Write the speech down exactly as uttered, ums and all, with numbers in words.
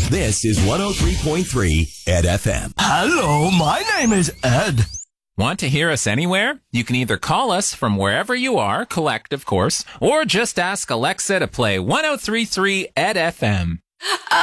This is one oh three point three Ed F M. Hello, my name is Ed. Want to hear us anywhere? You can either call us from wherever you are, collect, of course, or just ask Alexa to play one oh three point three Ed F M.